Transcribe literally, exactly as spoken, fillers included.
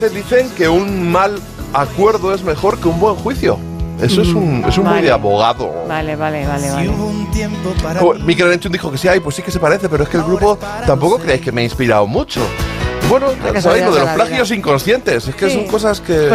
Dicen que un mal acuerdo es mejor que un buen juicio. Eso mm, es un, es un vale. muy de abogado. Vale, vale, vale, vale. Oh, Mikel Erenchun dijo que sí, ay, pues sí que se parece, pero es que el grupo tampoco creéis que me ha inspirado mucho. Bueno, ya sabéis, lo de los plagios inconscientes, es que sí. son cosas que...